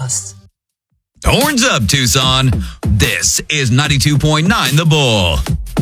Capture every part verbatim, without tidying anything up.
Horns up, Tucson. This is ninety-two point nine The Bull.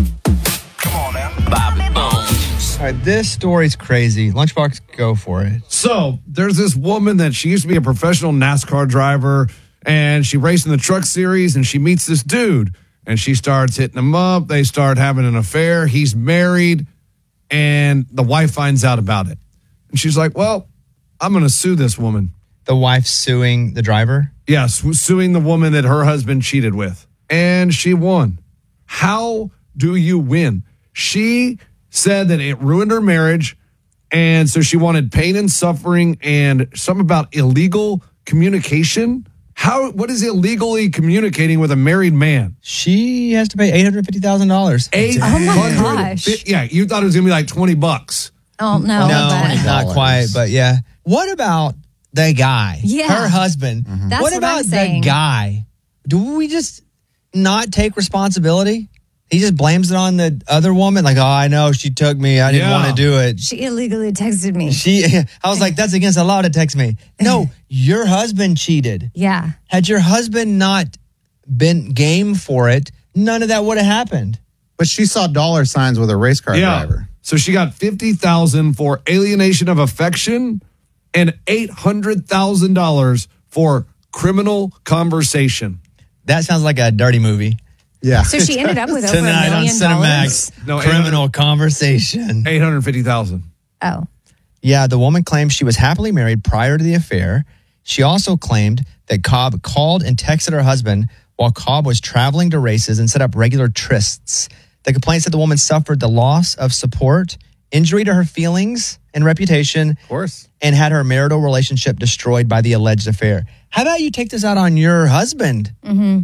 Come on now. Bobby Bones. All right, this story's crazy. Lunchbox, go for it. So there's this woman that she used to be a professional NASCAR driver, and she raced in the truck series, and she meets this dude, and she starts hitting him up. They start having an affair. He's married, and the wife finds out about it. And she's like, well, I'm going to sue this woman. The wife suing the driver? Yes, suing the woman that her husband cheated with. And she won. How do you win? She said that it ruined her marriage, and so she wanted pain and suffering and something about illegal communication. How? What is illegally communicating with a married man? She has to pay eight hundred fifty thousand dollars. Eight Oh my hundred. gosh. Yeah, you thought it was gonna be like twenty bucks. Oh, no. No, but- not quite, but yeah. What about the guy? Yeah. Her husband. That's what what about I'm the saying. guy? Do we just not take responsibility? He just blames it on the other woman. Like, oh, I know she took me. I didn't Yeah. want to do it. She illegally texted me. She, I was like, that's against the law to text me. No, your husband cheated. Yeah. Had your husband not been game for it, none of that would have happened. But she saw dollar signs with a race car Yeah. driver. So she got fifty thousand for alienation of affection and eight hundred thousand dollars for criminal conversation. That sounds like a dirty movie. Yeah. So she ended up with over a Tonight on million dollars. Cinemax, No, criminal conversation. Eight hundred fifty thousand. Oh. Yeah, the woman claimed she was happily married prior to the affair. She also claimed that Cobb called and texted her husband while Cobb was traveling to races and set up regular trysts. The complaint said the woman suffered the loss of support, injury to her feelings and reputation, Of course. and had her marital relationship destroyed by the alleged affair. How about you take this out on your husband?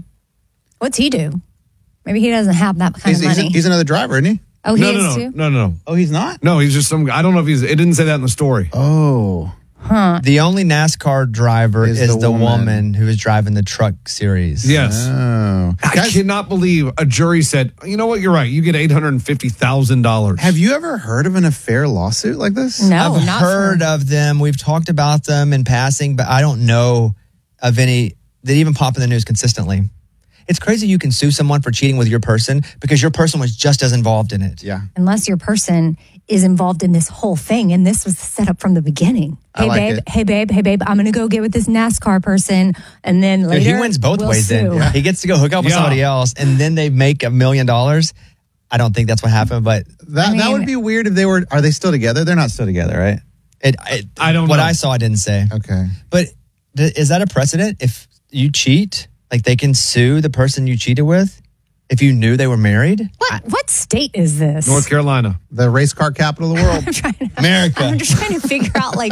What's he do? Maybe he doesn't have that kind He's, of he's, money. he's another driver, isn't he? oh, he No, is no, no, too? no, no, no. Oh, he's not? No, he's just some. I don't know if he's. It didn't say that in the story. Oh. The only NASCAR driver is, Is the, the woman. woman. who is driving the truck series. Yes. Oh. I Guys, cannot believe a jury said, you know what, you're right. You get eight hundred fifty thousand dollars. have you ever heard of an affair lawsuit like this? No, I've not heard for, of them. We've talked about them in passing, but I don't know of any that even pop in the news consistently. It's crazy you can sue someone for cheating with your person because your person was just as involved in it. Yeah. unless your person is involved in this whole thing, and this was set up from the beginning. I Hey, like babe. it. Hey, babe. Hey, babe. I'm going to go get with this NASCAR person, and then Dude, later he wins both we'll ways sue. then. He gets to go hook up with Yeah. somebody else, and then they make a million dollars. I don't think that's what happened, but That I that mean- would be weird if they were. Are they still together? They're not still together, right? it, it, I don't what know. I saw, I didn't say. Okay. But th- is that a precedent? If you cheat, like they can sue the person you cheated with if you knew they were married? What what state is this? North Carolina. The race car capital of the world. I'm trying to, America. I'm just trying to figure out, like,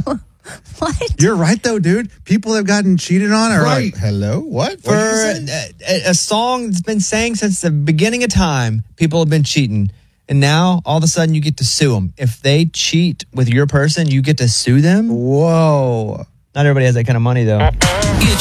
what? You're right, though, dude. People have gotten cheated on. Are Right. like, hello? What? For What'd you say? a, a song that's been sang since the beginning of time, people have been cheating. And now all of a sudden you get to sue them. If they cheat with your person, you get to sue them. Whoa. Not everybody has that kind of money, though.